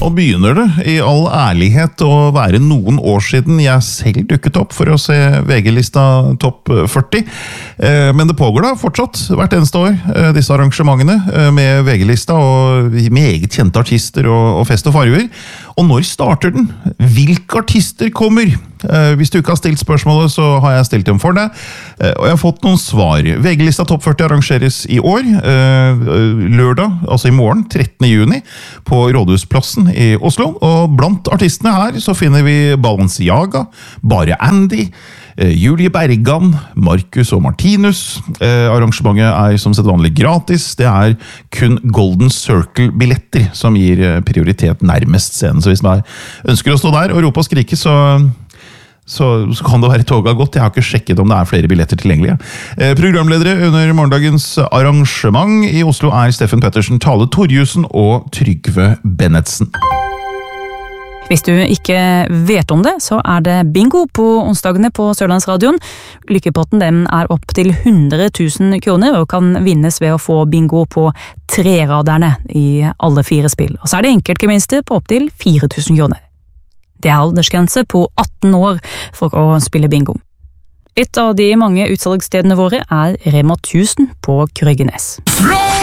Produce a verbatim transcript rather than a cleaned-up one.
nå begynner det i all ærlighet å være noen år siden jeg selv dukket opp for å se V G-lista topp førti. Men det pågår da fortsatt hvert eneste år, disse arrangementene med V G-lista og meget kjente artister og fest og farver. Og når starter den? Hvilke artister kommer? Hvis du ikke har stilt spørsmålet, så har jeg stilt dem for deg. Og jeg har fått noen svar. V G-lista topp førti arrangeres i år, lørdag, altså i morgen, trettende juni, på Rådhusplassen i Oslo. Og blant artistene her så finner vi Balenciaga, Bare Andy, Julie Bergan, Marcus og Martinus. Arrangementet er som sett vanlig gratis. Det er kun Golden Circle-billetter som gir prioritet nærmest scenen. Så hvis man ønsker å stå der og rope og skrike, så... Så, så kan det være toget godt. Jeg har ikke sjekket om det er flere billetter tilgjengelige. Eh, programledere under morgendagens arrangement i Oslo er Steffen Pettersen, Tale Torjussen og Trygve Bennetsen. Hvis du ikke vet om det, så er det bingo på onsdagene på Sørlandsradioen. Lykkepotten den er opp til hundre tusen kroner og kan vinnes ved å få bingo på treraderne i alle fire spill. Og så er det enkeltgevinster på opp til fire tusen kroner. Det er aldersgrense på atten år for å spille bingo. Et av de mange utsalgsstedene våre er Rema tusen på Krøggenes.